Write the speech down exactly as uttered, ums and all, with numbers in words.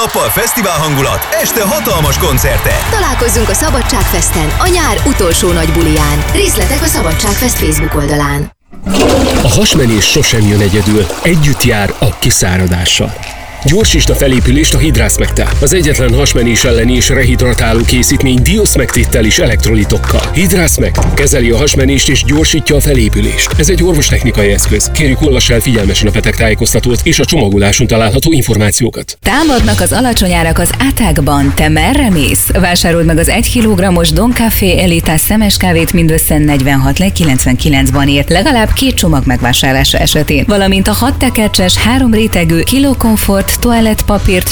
nappal fesztivál hangulat, este hatalmas koncertek. Találkozzunk a Szabadságfesten, a nyár utolsó nagy buliján. Részletek a Szabadságfest Facebook oldalán. A hasmenés sosem jön egyedül, együtt jár a kiszáradással. Gyorsítsd a felépülést a Hidrászmegtel. Az egyetlen hasmenés elleni és rehidratáló készítmény Dioszmegtéttel és elektrolitokkal. Hidrászmegt kezeli a hasmenést és gyorsítja a felépülést. Ez egy orvostechnikai eszköz. Kérjük, olvass el figyelmesen a betegtájékoztatót és a csomagoláson található információkat. Támadnak az alacsony árak az átákban. Te merre mész? Vásárold meg az egy kilogrammos Don Café Elitás szemes kávét mindössze negyvenhat kilencvenkilencben ért, legalább két csomag megvásárlása esetén, valamint a hat tekercses, három rétegű Kilo Comfort toalettpapírt